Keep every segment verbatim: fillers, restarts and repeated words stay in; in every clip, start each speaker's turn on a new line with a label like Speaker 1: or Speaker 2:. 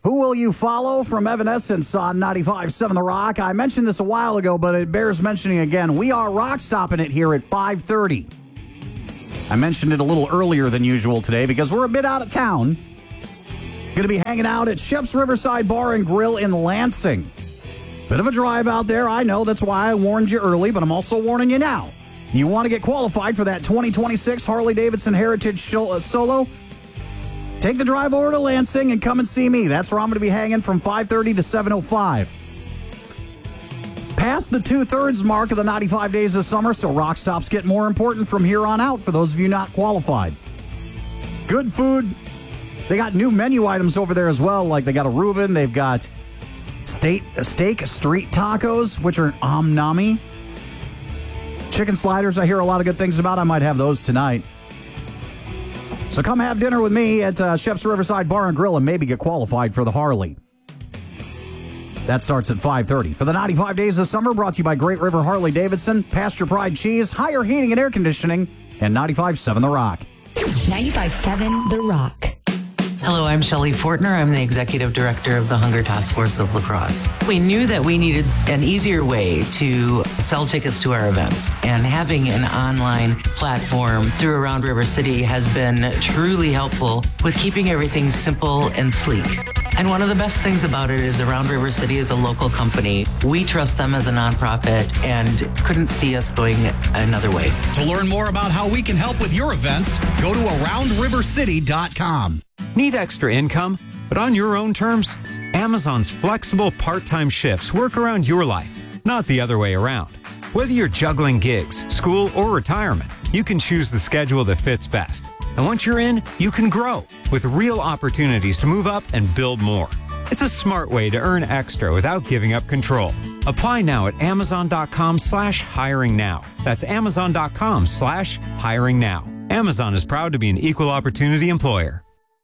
Speaker 1: Who will you follow from Evanescence on ninety-five point seven The Rock? I mentioned this a while ago, but it bears mentioning again. We are rock stopping it here at five thirty. I mentioned it a little earlier than usual today because we're a bit out of town. Going to be hanging out at Shep's Riverside Bar and Grill in Lansing. Bit of a drive out there, I know. That's why I warned you early, but I'm also warning you now. You want to get qualified for that twenty twenty-six Harley-Davidson Heritage Solo? Take the drive over to Lansing and come and see me. That's where I'm going to be hanging from five thirty to seven oh five. Past the two-thirds mark of the ninety-five days of summer, so rock stops get more important from here on out for those of you not qualified. Good food. They got new menu items over there as well, like they got a Reuben, they've got steak, steak street tacos, which are omnami. Chicken sliders, I hear a lot of good things about. I might have those tonight. So come have dinner with me at uh, Shep's Riverside Bar and Grill and maybe get qualified for the Harley. That starts at five thirty. For the ninety-five days of summer, brought to you by Great River Harley-Davidson, Pasture Pride Cheese, Higher Heating and Air Conditioning, and ninety-five point seven The Rock.
Speaker 2: ninety-five point seven The Rock.
Speaker 3: Hello, I'm Shelley Fortner. I'm the Executive Director of the Hunger Task Force of La Crosse. We knew that we needed an easier way to sell tickets to our events, and having an online platform through Around River City has been truly helpful with keeping everything simple and sleek. And one of the best things about it is Around River City is a local company. We trust them as a nonprofit and couldn't see us going another way.
Speaker 4: To learn more about how we can help with your events, go to around river city dot com.
Speaker 5: Need extra income, but on your own terms? Amazon's flexible part-time shifts work around your life, not the other way around. Whether you're juggling gigs, school, or retirement, you can choose the schedule that fits best. And once you're in, you can grow with real opportunities to move up and build more. It's a smart way to earn extra without giving up control. Apply now at amazon.com slash hiring now. That's amazon.com slash hiring now. Amazon is proud to be an equal opportunity employer.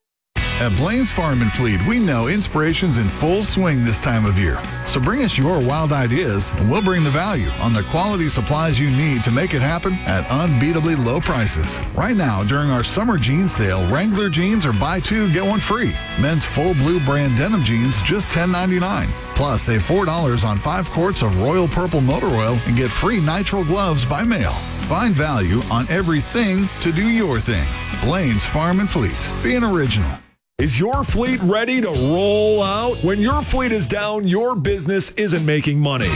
Speaker 6: At Blaine's Farm and Fleet, we know inspiration's in full swing this time of year. So bring us your wild ideas, and we'll bring the value on the quality supplies you need to make it happen at unbeatably low prices. Right now, during our summer jeans sale, Wrangler jeans are buy two, get one free. Men's full blue brand denim jeans, just ten ninety-nine. Plus, save four dollars on five quarts of Royal Purple Motor Oil and get free nitrile gloves by mail. Find value on everything to do your thing. Blaine's Farm and Fleet. Being original.
Speaker 7: Is your fleet ready to roll out? When your fleet is down, your business isn't making money.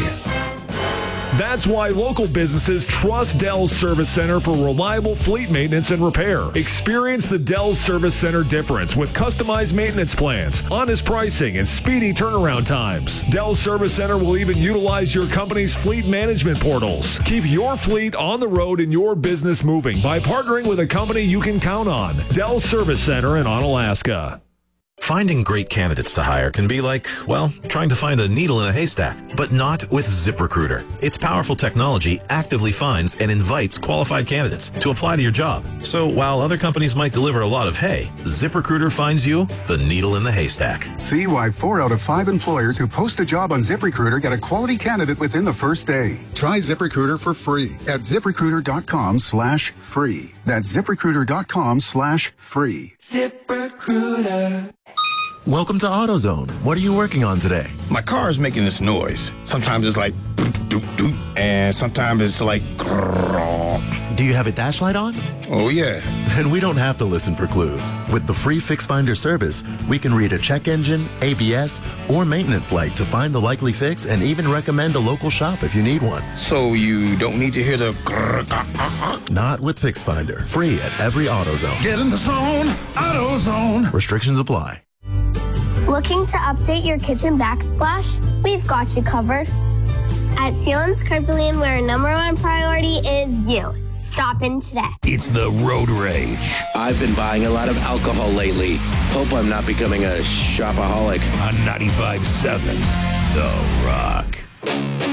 Speaker 7: That's why local businesses trust Dell's Service Center for reliable fleet maintenance and repair. Experience the Dell's Service Center difference with customized maintenance plans, honest pricing, and speedy turnaround times. Dell's Service Center will even utilize your company's fleet management portals. Keep your fleet on the road and your business moving by partnering with a company you can count on. Dell's Service Center in Onalaska.
Speaker 8: Finding great candidates to hire can be like, well, trying to find a needle in a haystack, but not with ZipRecruiter. Its powerful technology actively finds and invites qualified candidates to apply to your job. So while other companies might deliver a lot of hay, ZipRecruiter finds you the needle in the haystack.
Speaker 9: See why four out of five employers who post a job on ZipRecruiter get a quality candidate within the first day. Try ZipRecruiter for free at ZipRecruiter.com slash free. That's ZipRecruiter.com slash free.
Speaker 10: ZipRecruiter.
Speaker 11: Welcome to AutoZone. What are you working on today?
Speaker 12: My car is making this noise. Sometimes it's like doop, doop, doop, and sometimes it's like grrr.
Speaker 11: Do you have a dash light on?
Speaker 12: Oh, yeah.
Speaker 11: Then we don't have to listen for clues. With the free Fix Finder service, we can read a check engine, A B S, or maintenance light to find the likely fix and even recommend a local shop if you need one.
Speaker 12: So you don't need to hear the grrr, grrr, grrr.
Speaker 11: Not with Fix Finder. Free at every AutoZone.
Speaker 10: Get in the zone. AutoZone.
Speaker 11: Restrictions apply.
Speaker 13: Looking to update your kitchen backsplash? We've got you covered. At Sealands Carpelian, where our number one priority is you. Stop in today.
Speaker 14: It's the Road Rage.
Speaker 15: I've been buying a lot of alcohol lately. Hope I'm not becoming a shopaholic.
Speaker 14: On ninety-five point seven, The Rock.